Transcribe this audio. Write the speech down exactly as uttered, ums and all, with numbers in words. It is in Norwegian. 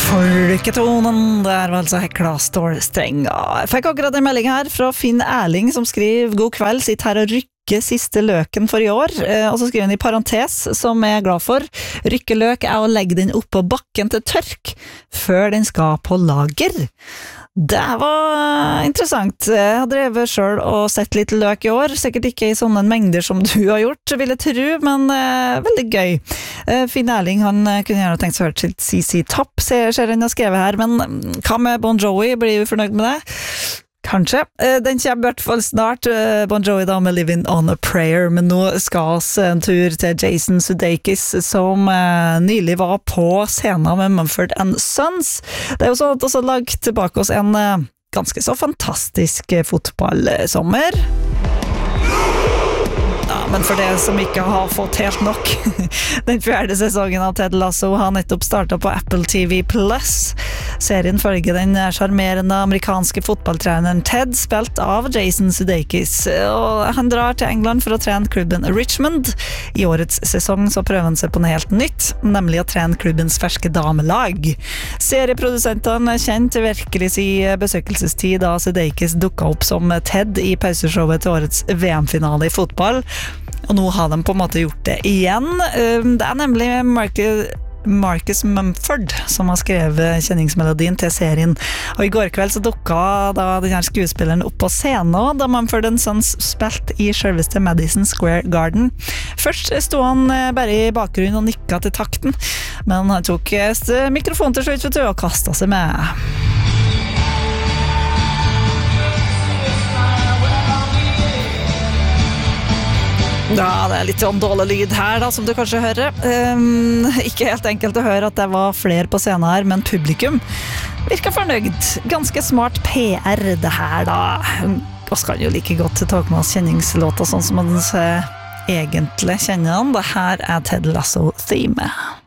Folketonen, det er altså Hekla Stålstrenga. Jeg fikk akkurat en melding her fra Finn Erling som skriver God kveld, sitt her og rykke siste løken for i år, og så skriver han i parentes, som jeg er glad for. Rykkeløk er å legge den opp på bakken til tørk før den skal på lager. Det var interessant. Jeg har drevet selv og sett litt løk i år, sikkert ikke i sånne mengder som du har gjort, vil jeg tro, men eh, veldig gøy. Eh, Finn Erling, han kunne gjerne tenkt seg hørt til C C Top, ser han har skrevet her, men hva med Bon Jovi, blir vi fornøyd med det? Kanskje. Den kommer i hvert fall snart. Bon Jovi da med Living on a Prayer, men nå skal vi en tur til Jason Sudeikis, som nylig var på scenen med Mumford and Sons. Det er jo sånn at vi har lagt tilbake oss en ganske så fantastisk fotballsommer. Ja, men for det som ikke har fått helt nok, den fjerde sesongen av Ted Lasso har nettopp startet på Apple T V Plus. Serien følger den charmerende amerikanske fotballtreneren Ted, spilt av Jason Sudeikis, og han drar til England for å trene klubben Richmond. I årets sesong så prøver han seg på noe helt nytt, nemlig å trene klubbens ferske damelag. Serieprodusentene kjent til virkelig si besøkelsestid da Sudeikis dukket opp som Ted i pauseshowet til årets V M-finale i fotball, og nå har de på en måte gjort det igjen. Det er nemlig Marcus Marcus Mumford som har skrevet kjenningsmelodien til serien, og i går kveld så dukket da den her skuespilleren opp på scenen da Mumford and Sons spilte i selveste Madison Square Garden. Først stod han bare i bakgrunnen og nikket til takten, men han tok mikrofonen til slutt vet du, og kastet seg med. Ja, det er litt sånn dårlig lyd her da, som du kanskje hører. Um, ikke helt enkelt å høre at det var flere på scenen her, men publikum virker fornøyd. Ganske smart P R det her da. Og skal jo like godt ta med oss kjenningslåter sånn som man egentlig kjenner den. Det her er Ted Lasso-theme.